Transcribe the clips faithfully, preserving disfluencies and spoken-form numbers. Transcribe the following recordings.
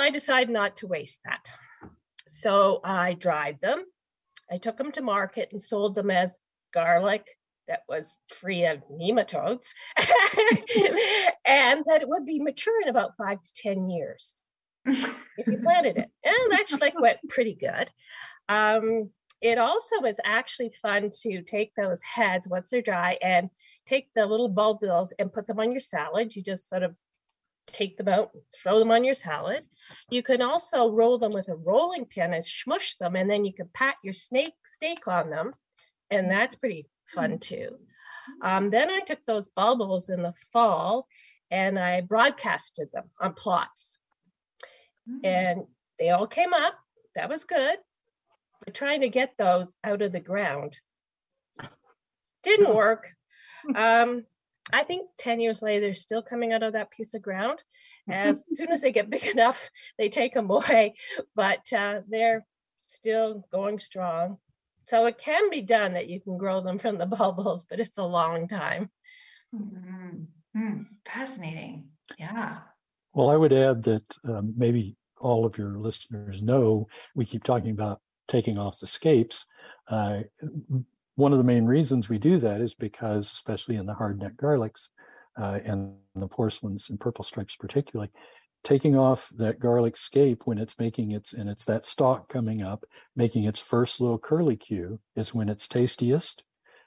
I decided not to waste that. So I dried them. I took them to market and sold them as garlic that was free of nematodes and that it would be mature in about five to ten years if you planted it. And that like went pretty good. Um, it also is actually fun to take those heads once they're dry and take the little bulbils and put them on your salad. You just sort of take them out, throw them on your salad. You can also roll them with a rolling pin and smush them, and then you can pat your snake steak on them, and that's pretty fun too. Um, then I took those bulbils in the fall and I broadcasted them on plots, and they all came up. That was good. But trying to get those out of the ground didn't work. Um, I think ten years later, they're still coming out of that piece of ground. As soon as they get big enough, they take them away, but uh, they're still going strong. So it can be done that you can grow them from the bulbils, but it's a long time. Mm-hmm. Fascinating. Yeah. Well, I would add that um, maybe all of your listeners know we keep talking about taking off the scapes. Uh, One of the main reasons we do that is because, especially in the hardneck garlics uh, and the porcelains and purple stripes particularly, taking off that garlic scape when it's making its, and it's that stalk coming up, making its first little curlicue is when it's tastiest.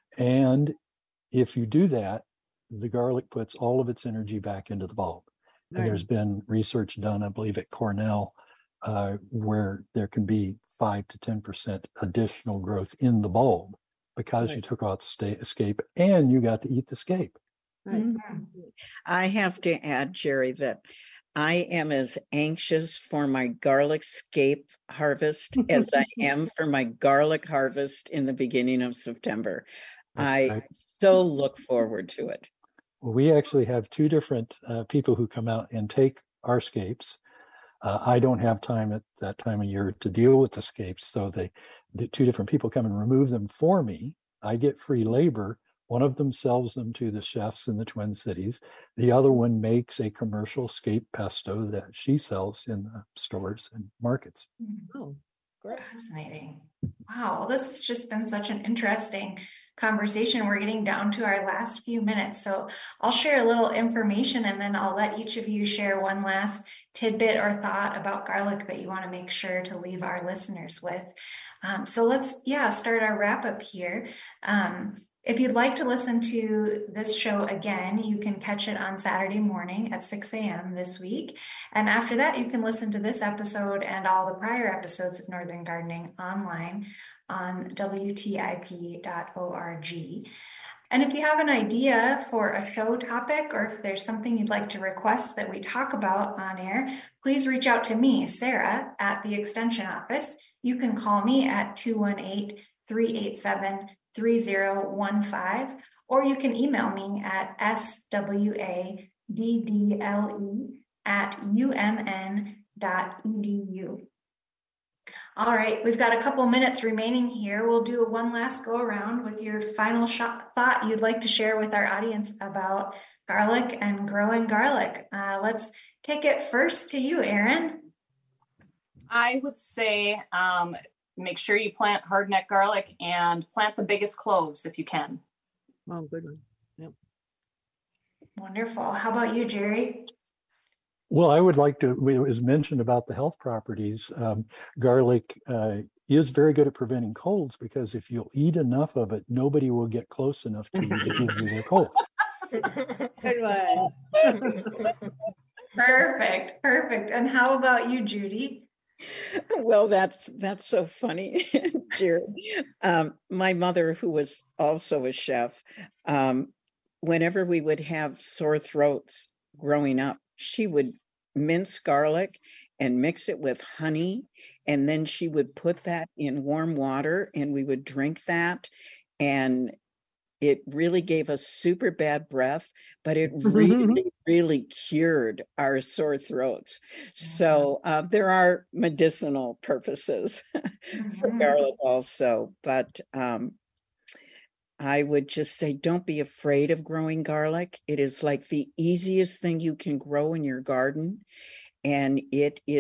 And if you do that, the garlic puts all of its energy back into the bulb. Right. And there's been research done, I believe, at Cornell, uh, where there can be five to ten percent additional growth in the bulb, because right. you took out the scape and you got to eat the scape. Right. Mm-hmm. I have to add, Jerry, that I am as anxious for my garlic scape harvest as I am for my garlic harvest in the beginning of September. That's I right. so look forward to it. Well, we actually have two different uh, people who come out and take our scapes. Uh, I don't have time at that time of year to deal with the scapes, so they the two different people come and remove them for me. I get free labor. One of them sells them to the chefs in the Twin Cities. The other one makes a commercial scape pesto that she sells in the stores and markets. Oh, great. Fascinating. Wow. Well, this has just been such an interesting conversation. We're getting down to our last few minutes. So I'll share a little information and then I'll let each of you share one last tidbit or thought about garlic that you want to make sure to leave our listeners with. Um, so let's, yeah, start our wrap up here. Um, if you'd like to listen to this show again, you can catch it on Saturday morning at six a.m. this week. And after that, you can listen to this episode and all the prior episodes of Northern Gardening online on W T I P dot org. And if you have an idea for a show topic, or if there's something you'd like to request that we talk about on air, please reach out to me, Sarah, at the Extension Office. You can call me at two one eight, three eight seven, three zero one five, or you can email me at swaddle at u m n dot e d u. All right, we've got a couple minutes remaining here. We'll do one last go around with your final shot, thought you'd like to share with our audience about garlic and growing garlic. Uh, let's kick it first to you, Erin. I would say um, make sure you plant hardneck garlic and plant the biggest cloves if you can. Oh, good one. Yep. Wonderful. How about you, Jerry? Well, I would like to, it was mentioned about the health properties. Um, garlic uh, is very good at preventing colds, because if you'll eat enough of it, nobody will get close enough to you to give you their cold. Good one. Perfect, perfect. And how about you, Judy? Well, that's that's so funny, Jerry. Um, my mother, who was also a chef, um, whenever we would have sore throats growing up, she would mince garlic and mix it with honey, and then she would put that in warm water, and we would drink that, and it really gave us super bad breath, but it really, really cured our sore throats. So uh, there are medicinal purposes for garlic also, but um, I would just say, don't be afraid of growing garlic. It is like the easiest thing you can grow in your garden, and it is